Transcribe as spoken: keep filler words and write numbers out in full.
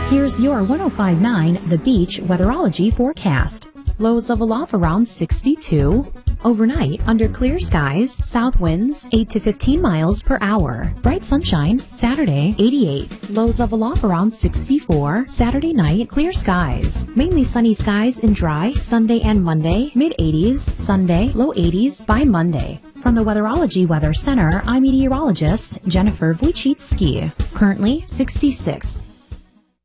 Here's your one oh five point nine The Beach weatherology forecast. Lows of aloft around sixty-two. Overnight, under clear skies, south winds eight to fifteen miles per hour. Bright sunshine, Saturday, eighty-eight. Lows of aloft around sixty-four. Saturday night, clear skies. Mainly sunny skies and dry, Sunday and Monday, mid eighties. Sunday, low eighties by Monday. From the Weatherology Weather Center, I'm meteorologist Jennifer Wojcicki. Currently, sixty-six.